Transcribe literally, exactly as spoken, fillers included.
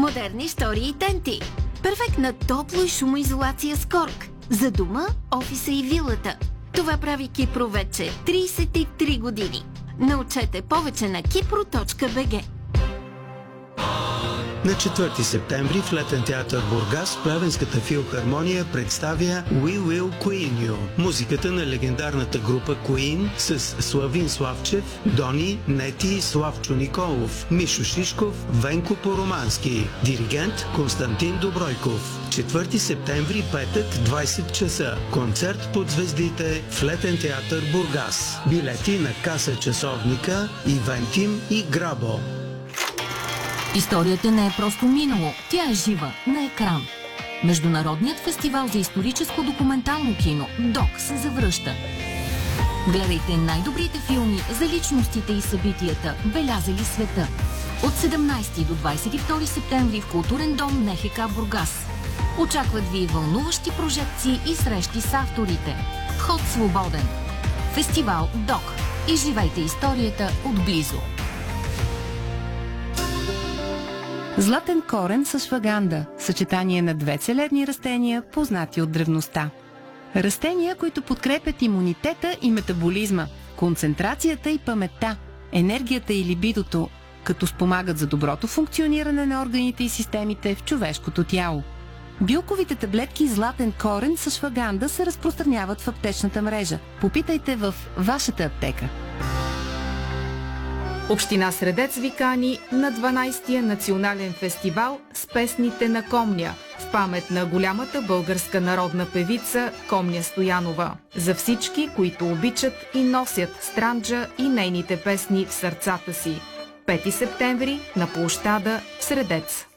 Модерни истории и тенти. Перфектна топло и шумоизолация с корк. За дома, офиса и вилата. Това прави Кипро вече тридесет и три години. Научете повече на кипро точка би джи. На четвърти септември в Летен театър Бургас Плевенската филхармония представя We Will Queen You. Музиката на легендарната група Queen с Славин Славчев, Дони, Нети, Славчо Николов, Мишо Шишков, Венко Поромански. Диригент Константин Добройков. четвърти септември, петък, двадесет часа. Концерт под звездите в Летен театър Бургас. Билети на каса часовника, Ивентим и Грабо. Историята не е просто минало, тя е жива, на екран. Международният фестивал за историческо документално кино ДОК се завръща. Гледайте най-добрите филми за личностите и събитията, белязали света. От седемнадесети до двадесет и втори септември в Културен дом НХК Бургас. Очакват ви вълнуващи прожекции и срещи с авторите. Вход свободен. Фестивал ДОК. Изживейте историята отблизо. Златен корен с шваганда – съчетание на две целебни растения, познати от древността. Растения, които подкрепят имунитета и метаболизма, концентрацията и паметта, енергията и либидото, като спомагат за доброто функциониране на органите и системите в човешкото тяло. Билковите таблетки златен корен с шваганда се разпространяват в аптечната мрежа. Попитайте в вашата аптека. Община Средец ви кани на дванадесетия национален фестивал с песните на Комня в памет на голямата българска народна певица Комня Стоянова. За всички, които обичат и носят Странджа и нейните песни в сърцата си. пети септември на площада в Средец.